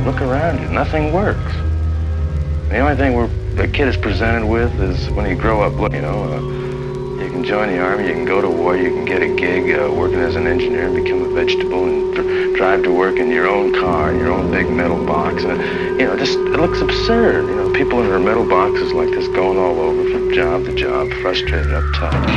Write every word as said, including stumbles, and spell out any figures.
Look around you. Nothing works. The only thing we're, the kid is presented with is when you grow up, you know, uh, you can join the army, you can go to war, you can get a gig uh, working as an engineer and become a vegetable and dr- drive to work in your own car, in your own big metal box. And, you know, just, it looks absurd. You know, people in their metal boxes like this going all over from job to job, frustrated, uptight.